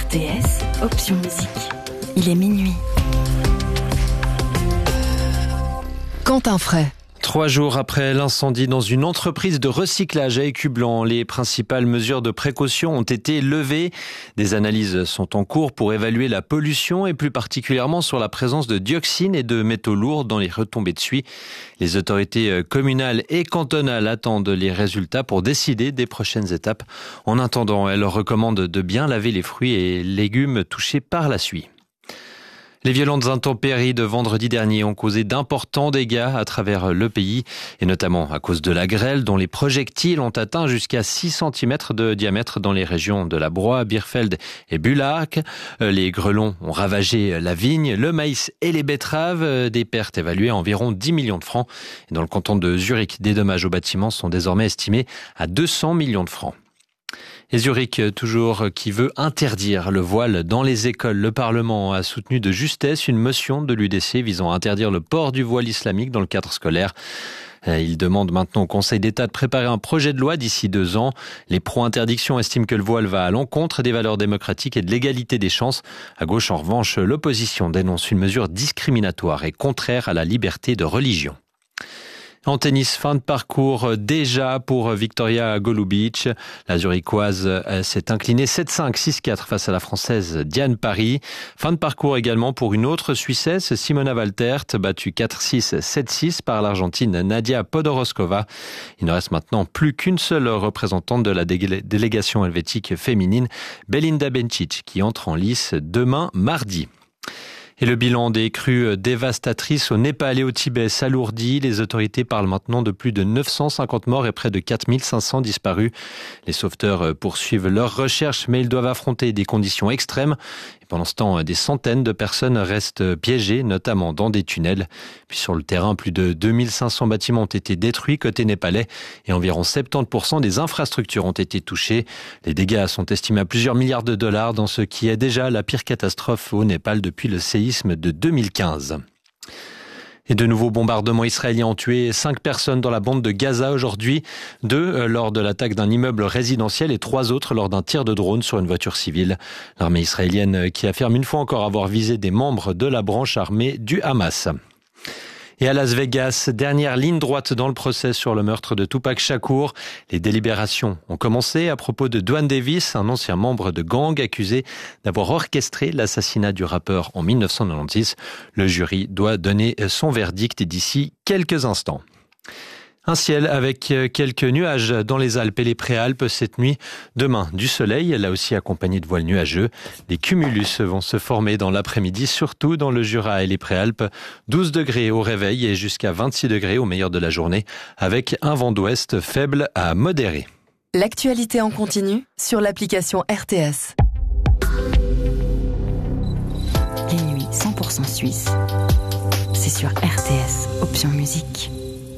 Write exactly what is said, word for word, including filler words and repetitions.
T S, option musique. Il est minuit. Quentin Fray. Trois jours après l'incendie dans une entreprise de recyclage à Écublanc, les principales mesures de précaution ont été levées. Des analyses sont en cours pour évaluer la pollution et plus particulièrement sur la présence de dioxine et de métaux lourds dans les retombées de suie. Les autorités communales et cantonales attendent les résultats pour décider des prochaines étapes. En attendant, elles recommandent de bien laver les fruits et légumes touchés par la suie. Les violentes intempéries de vendredi dernier ont causé d'importants dégâts à travers le pays, et notamment à cause de la grêle dont les projectiles ont atteint jusqu'à six centimètres de diamètre dans les régions de la Broye, Birfeld et Bullac. Les grêlons ont ravagé la vigne, le maïs et les betteraves, des pertes évaluées à environ dix millions de francs. Et dans le canton de Zurich, des dommages aux bâtiments sont désormais estimés à deux cents millions de francs. Et Zurich, toujours, qui veut interdire le voile dans les écoles. Le Parlement a soutenu de justesse une motion de l'U D C visant à interdire le port du voile islamique dans le cadre scolaire. Il demande maintenant au Conseil d'État de préparer un projet de loi d'ici deux ans. Les pro-interdiction estiment que le voile va à l'encontre des valeurs démocratiques et de l'égalité des chances. À gauche, en revanche, l'opposition dénonce une mesure discriminatoire et contraire à la liberté de religion. En tennis, fin de parcours déjà pour Victoria Golubic. La Zurichoise s'est inclinée sept cinq, six quatre face à la Française Diane Parry. Fin de parcours également pour une autre Suissesse, Simona Waltert, battue quatre six, sept six par l'Argentine Nadia Podoroskova. Il ne reste maintenant plus qu'une seule représentante de la délégation helvétique féminine, Belinda Bencic, qui entre en lice demain mardi. Et le bilan des crues dévastatrices au Népal et au Tibet s'alourdit. Les autorités parlent maintenant de plus de neuf cent cinquante morts et près de quatre mille cinq cents disparus. Les sauveteurs poursuivent leurs recherches, mais ils doivent affronter des conditions extrêmes. Et pendant ce temps, des centaines de personnes restent piégées, notamment dans des tunnels. Puis sur le terrain, plus de deux mille cinq cents bâtiments ont été détruits côté népalais et environ soixante-dix pour cent des infrastructures ont été touchées. Les dégâts sont estimés à plusieurs milliards de dollars dans ce qui est déjà la pire catastrophe au Népal depuis le séisme de deux mille quinze. Et de nouveaux bombardements israéliens ont tué cinq personnes dans la bande de Gaza aujourd'hui. Deux lors de l'attaque d'un immeuble résidentiel et trois autres lors d'un tir de drone sur une voiture civile. L'armée israélienne qui affirme une fois encore avoir visé des membres de la branche armée du Hamas. Et à Las Vegas, dernière ligne droite dans le procès sur le meurtre de Tupac Shakur. Les délibérations ont commencé à propos de Duane Davis, un ancien membre de gang accusé d'avoir orchestré l'assassinat du rappeur en dix-neuf cent quatre-vingt-seize. Le jury doit donner son verdict d'ici quelques instants. Un ciel avec quelques nuages dans les Alpes et les Préalpes cette nuit. Demain, du soleil, là aussi accompagné de voiles nuageux. Des cumulus vont se former dans l'après-midi, surtout dans le Jura et les Préalpes. douze degrés au réveil et jusqu'à vingt-six degrés au meilleur de la journée, avec un vent d'ouest faible à modéré. L'actualité en continu sur l'application R T S. Les nuits cent pour cent suisses, c'est sur R T S, option musique.